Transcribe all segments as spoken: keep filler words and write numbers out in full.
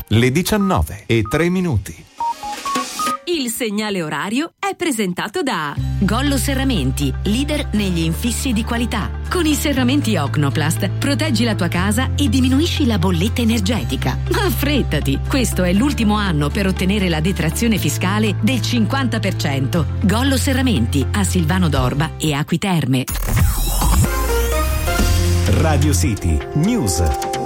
le diciannove e tre minuti. Il segnale orario è presentato da Gollo Serramenti, leader negli infissi di qualità. Con i serramenti Ocnoplast proteggi la tua casa e diminuisci la bolletta energetica. Ma affrettati, questo è l'ultimo anno per ottenere la detrazione fiscale del cinquanta per cento. Gollo Serramenti a Silvano d'Orba e Acqui Terme. Radio City News.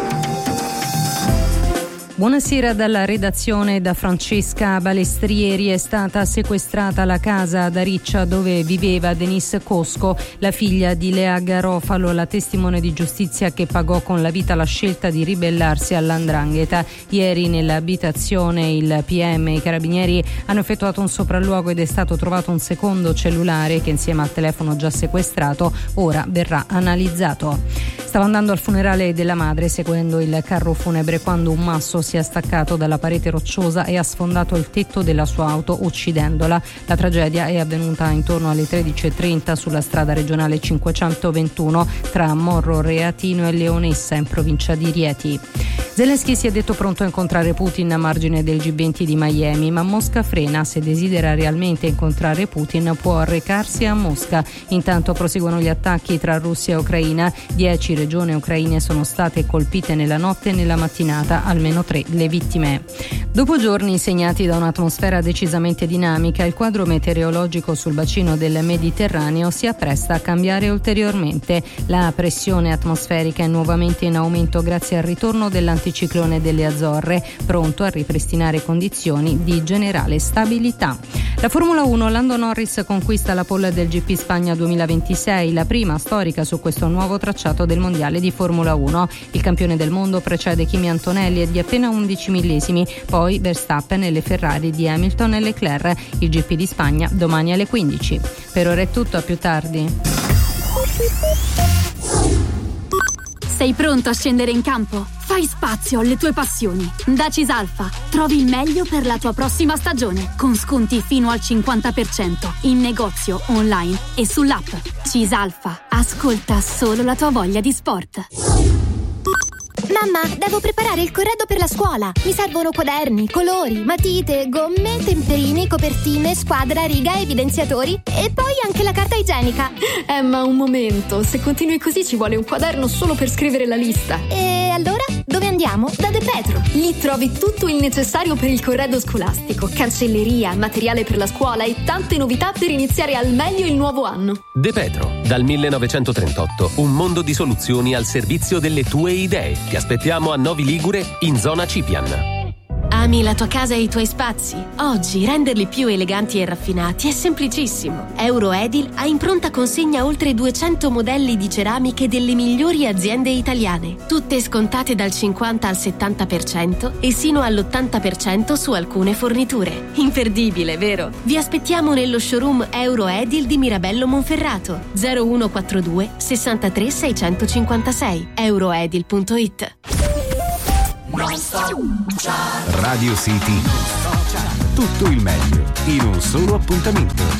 Buonasera dalla redazione. Da Francesca Balestrieri. È stata sequestrata la casa ad Ariccia dove viveva Denise Cosco, la figlia di Lea Garofalo, la testimone di giustizia che pagò con la vita la scelta di ribellarsi all''ndrangheta. Ieri nell'abitazione il P M e i carabinieri hanno effettuato un sopralluogo ed è stato trovato un secondo cellulare che insieme al telefono già sequestrato ora verrà analizzato. Stava andando al funerale della madre seguendo il carro funebre quando un masso si è staccato dalla parete rocciosa e ha sfondato il tetto della sua auto uccidendola. La tragedia è avvenuta intorno alle tredici e trenta sulla strada regionale cinquecentoventuno tra Morro Reatino e Leonessa in provincia di Rieti. Zelensky si è detto pronto a incontrare Putin a margine del G venti di Miami, ma Mosca frena. Se desidera realmente incontrare Putin può recarsi a Mosca. Intanto proseguono gli attacchi tra Russia e Ucraina. Dieci regioni ucraine sono state colpite nella notte e nella mattinata, almeno tre le vittime. Dopo giorni segnati da un'atmosfera decisamente dinamica, il quadro meteorologico sul bacino del Mediterraneo si appresta a cambiare ulteriormente. La pressione atmosferica è nuovamente in aumento grazie al ritorno dell'anticiclone delle Azzorre, pronto a ripristinare condizioni di generale stabilità. La Formula uno, Lando Norris conquista la pole del G P Spagna duemilaventisei, la prima storica su questo nuovo tracciato del mondiale di Formula uno. Il campione del mondo precede Kimi Antonelli e di appena undici millesimi, poi Verstappen e le Ferrari di Hamilton e Leclerc. Il G P di Spagna domani alle quindici. Per ora è tutto, a più tardi. Sei pronto a scendere in campo? Fai spazio alle tue passioni. Da Cisalfa trovi il meglio per la tua prossima stagione, con sconti fino al cinquanta per cento in negozio, online e sull'app. Cisalfa, ascolta solo la tua voglia di sport. Mamma, devo preparare il corredo per la scuola. Mi servono quaderni, colori, matite, gomme, temperini, copertine, squadra, riga, evidenziatori e poi anche la carta igienica. Eh, ma un momento, se continui così ci vuole un quaderno solo per scrivere la lista. E allora? Dove andiamo? Da De Petro. Lì trovi tutto il necessario per il corredo scolastico, cancelleria, materiale per la scuola e tante novità per iniziare al meglio il nuovo anno. De Petro, dal millenovecentotrentotto, un mondo di soluzioni al servizio delle tue idee. Ti aspettiamo a Novi Ligure, in zona Cipian. Ami la tua casa e i tuoi spazi? Oggi renderli più eleganti e raffinati è semplicissimo. Euroedil ha in pronta consegna oltre duecento modelli di ceramiche delle migliori aziende italiane, tutte scontate dal cinquanta al settanta per cento e sino all'ottanta per cento su alcune forniture. Imperdibile, vero? Vi aspettiamo nello showroom Euroedil di Mirabello Monferrato, zero uno quattrodue sessantatré seicentocinquantasei, euroedil punto it. Radio City. Tutto il meglio in un solo appuntamento.